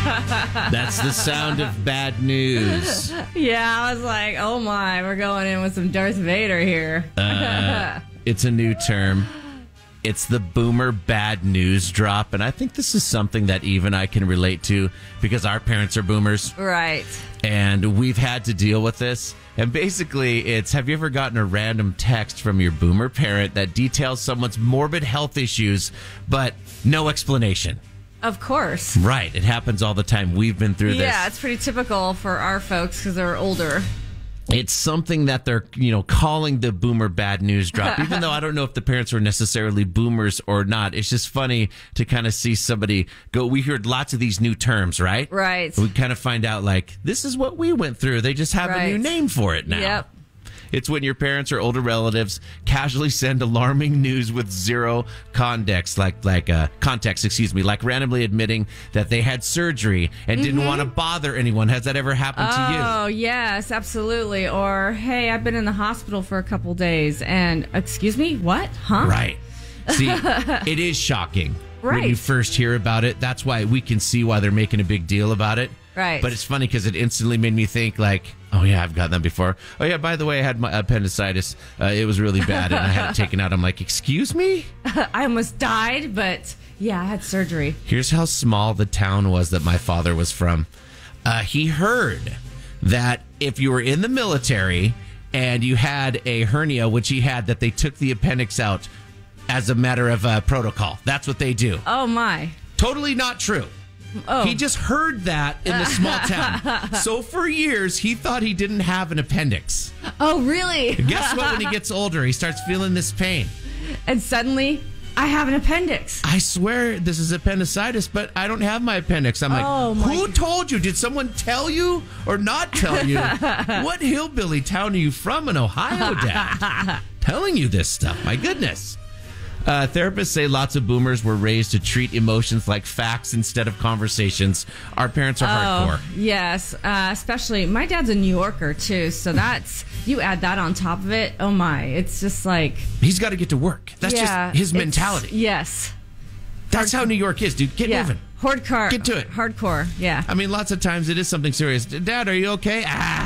That's the sound of bad news. Yeah, I was like, oh my, we're going in with some Darth Vader here. It's a new term. It's the boomer bad news drop. And I think this is something that Eve and I can relate to because our parents are boomers. Right. And we've had to deal with this. And basically, it's, have you ever gotten a random text from your boomer parent that details someone's morbid health issues, but no explanation? Of course. Right. It happens all the time. We've been through this. Yeah, it's pretty typical for our folks because they're older. It's something that they're, calling the boomer bad news drop, even though I don't know if the parents were necessarily boomers or not. It's just funny to kind of see somebody go, we heard lots of these new terms, right? Right. We kind of find out, like, this is what we went through. They just have a new name for it now. Yep. It's when your parents or older relatives casually send alarming news with zero context, like randomly admitting that they had surgery and didn't want to bother anyone. Has that ever happened to you? Oh, yes, absolutely. Or, hey, I've been in the hospital for a couple days and, excuse me, what? Huh? Right. See, it is shocking when you first hear about it. That's why we can see why they're making a big deal about it. Right. But it's funny because it instantly made me think like, oh, yeah, I've gotten that before. Oh, yeah, by the way, I had my appendicitis. It was really bad, and I had it taken out. I'm like, excuse me? I almost died, but yeah, I had surgery. Here's how small the town was that my father was from. He heard that if you were in the military and you had a hernia, which he had, that they took the appendix out as a matter of protocol. That's what they do. Oh, my. Totally not true. Oh. He just heard that in the small town. So for years, he thought he didn't have an appendix. Oh, really? Guess what? When he gets older, he starts feeling this pain. And suddenly, I have an appendix. I swear this is appendicitis, but I don't have my appendix. I'm like, who told you? Did someone tell you or not tell you? What hillbilly town are you from in Ohio, Dad? Telling you this stuff. My goodness. Therapists say lots of boomers were raised to treat emotions like facts instead of conversations. Our parents are hardcore. Yes, especially my dad's a New Yorker too, so that's, you add that on top of it. Oh my, it's just like he's got to get to work. That's just his mentality. Yes, that's how New York is, dude. Get moving. Hardcore. Get to it. Hardcore. Yeah. I mean, lots of times it is something serious. Dad, are you okay?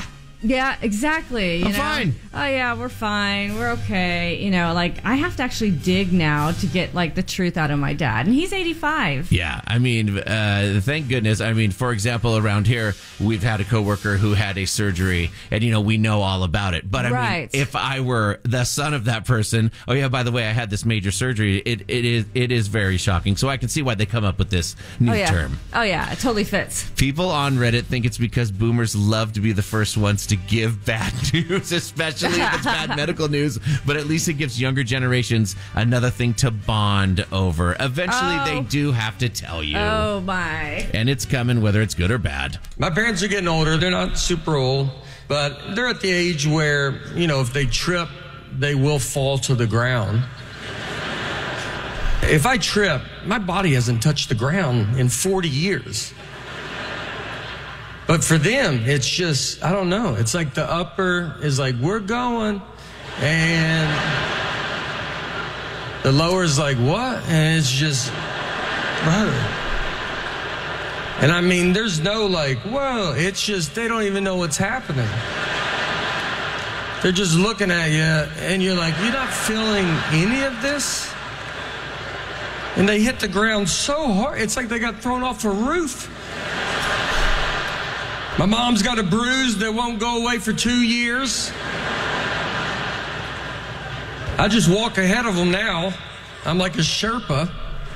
Yeah, exactly. I'm fine. Oh, yeah, we're fine. We're okay. Like, I have to actually dig now to get, like, the truth out of my dad. And he's 85. Yeah, I mean, thank goodness. I mean, for example, around here, we've had a coworker who had a surgery, and, we know all about it. But, I mean, if I were the son of that person, oh, yeah, by the way, I had this major surgery, it is very shocking. So I can see why they come up with this new term. Oh, yeah, it totally fits. People on Reddit think it's because boomers love to be the first ones to give bad news, especially if it's bad medical news, but at least it gives younger generations another thing to bond over. Eventually, they do have to tell you. Oh, my. And it's coming, whether it's good or bad. My parents are getting older. They're not super old, but they're at the age where, if they trip, they will fall to the ground. If I trip, my body hasn't touched the ground in 40 years. But for them, it's just, I don't know. It's like the upper is like, we're going. And the lower is like, what? And it's just, brother. And I mean, there's no like, whoa. It's just, they don't even know what's happening. They're just looking at you, and you're like, you're not feeling any of this? And they hit the ground so hard, it's like they got thrown off a roof. My mom's got a bruise that won't go away for 2 years. I just walk ahead of them now. I'm like a Sherpa.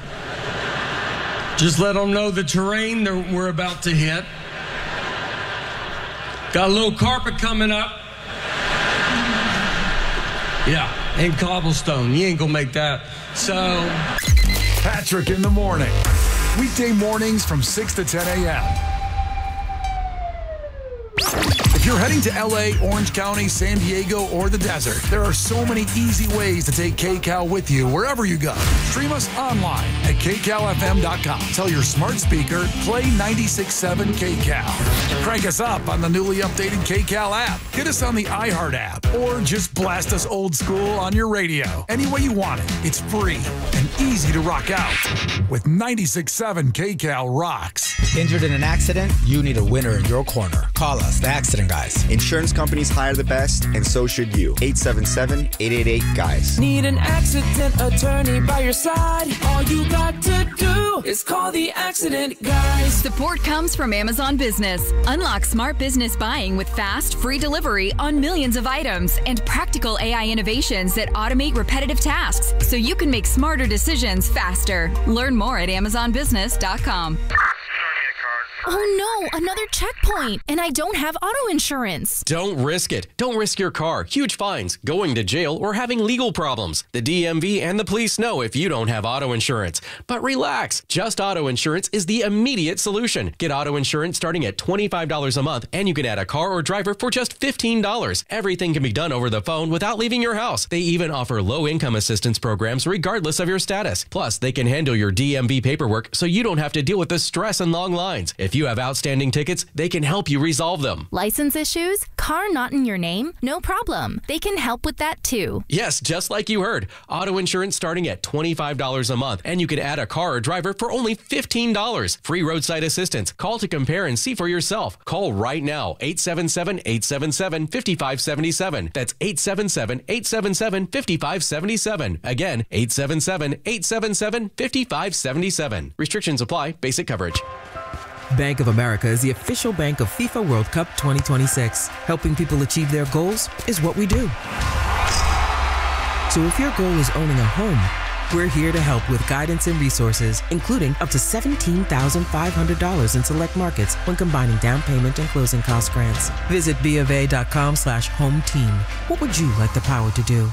Just let them know the terrain that we're about to hit. Got a little carpet coming up. Yeah, and cobblestone. You ain't gonna make that. So... Patrick in the morning. Weekday mornings from 6 to 10 a.m. If you're heading to LA, Orange County, San Diego, or the desert, there are so many easy ways to take KCAL with you wherever you go. Stream us online at kcalfm.com. Tell your smart speaker, play 96.7 KCAL. Crank us up on the newly updated KCAL app. Get us on the iHeart app, or just blast us old school on your radio. Any way you want it, it's free and easy to rock out with 96.7 KCAL Rocks. Injured in an accident? You need a winner in your corner. Call us, the Accident Guys. Insurance companies hire the best, and so should you. 877-888-GUYS. Need an accident attorney by your side? All you got to do is call the Accident Guys. Support comes from Amazon Business. Unlock smart business buying with fast, free delivery on millions of items and practical AI innovations that automate repetitive tasks so you can make smarter decisions faster. Learn more at AmazonBusiness.com. Oh no, another checkpoint, and I don't have auto insurance. Don't risk it. Don't risk your car, huge fines, going to jail, or having legal problems. The DMV and the police know if you don't have auto insurance. But relax, Just Auto Insurance is the immediate solution. Get auto insurance starting at $25 a month, and you can add a car or driver for just $15. Everything can be done over the phone without leaving your house. They even offer low-income assistance programs regardless of your status. Plus, they can handle your DMV paperwork so you don't have to deal with the stress and long lines. If you have outstanding tickets, they can help you resolve them. License issues? Car not in your name? No problem. They can help with that too. Yes, just like you heard. Auto insurance starting at $25 a month, and you can add a car or driver for only $15. Free roadside assistance. Call to compare and see for yourself. Call right now. 877-877-5577. That's 877-877-5577. Again, 877-877-5577. Restrictions apply. Basic coverage. Bank of America is the official bank of FIFA World Cup 2026. Helping people achieve their goals is what we do. So if your goal is owning a home, we're here to help with guidance and resources, including up to $17,500 in select markets when combining down payment and closing cost grants. Visit BofA.com/home team. What would you like the power to do?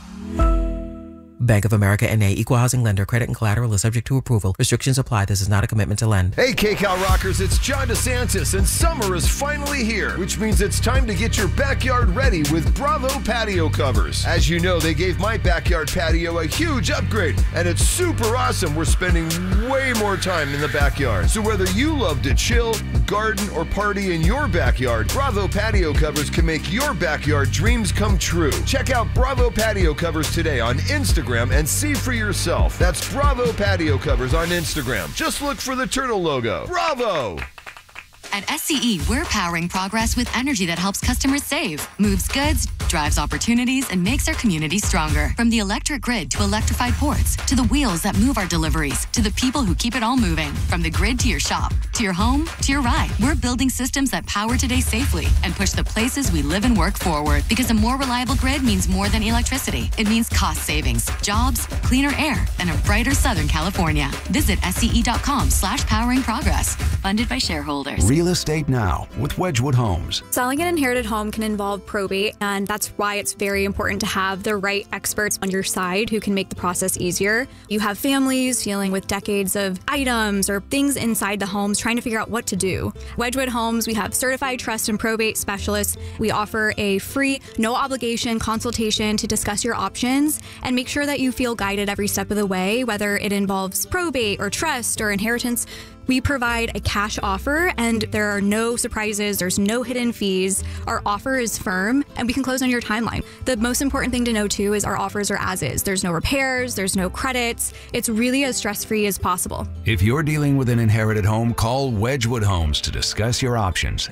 Bank of America N.A. Equal Housing Lender. Credit and collateral is subject to approval. Restrictions apply. This is not a commitment to lend. Hey, KCAL Rockers, it's John DeSantis, and summer is finally here, which means it's time to get your backyard ready with Bravo patio covers. As you know, they gave my backyard patio a huge upgrade, and it's super awesome. We're spending way more time in the backyard. So whether you love to chill, garden, or party in your backyard, Bravo patio covers can make your backyard dreams come true. Check out Bravo patio covers today on Instagram and see for yourself. That's Bravo patio covers on Instagram. Just look for the turtle logo. Bravo! At SCE, we're powering progress with energy that helps customers save, moves goods, drives opportunities, and makes our community stronger. From the electric grid to electrified ports, to the wheels that move our deliveries, to the people who keep it all moving. From the grid to your shop, to your home, to your ride. We're building systems that power today safely and push the places we live and work forward. Because a more reliable grid means more than electricity. It means cost savings, jobs, cleaner air, and a brighter Southern California. Visit SCE.com/powering progress. Funded by shareholders. Real Estate Now with Wedgwood Homes. Selling an inherited home can involve probate, and that's why it's very important to have the right experts on your side who can make the process easier. You have families dealing with decades of items or things inside the homes trying to figure out what to do. Wedgwood Homes, we have certified trust and probate specialists. We offer a free, no obligation consultation to discuss your options and make sure that you feel guided every step of the way, whether it involves probate or trust or inheritance. We provide a cash offer, and there are no surprises. There's no hidden fees. Our offer is firm, and we can close on your timeline. The most important thing to know, too, is our offers are as is. There's no repairs. There's no credits. It's really as stress-free as possible. If you're dealing with an inherited home, call Wedgwood Homes to discuss your options.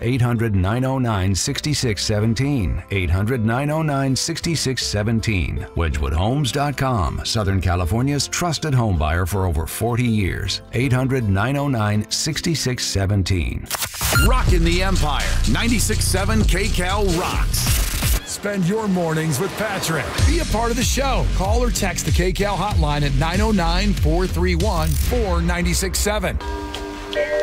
800-909-6617. 800-909-6617. WedgwoodHomes.com. Southern California's trusted home buyer for over 40 years. 800-909-6617. Rockin' the Empire. 96.7 KCAL rocks. Spend your mornings with Patrick. Be a part of the show. Call or text the KCAL hotline at 909-431-4967.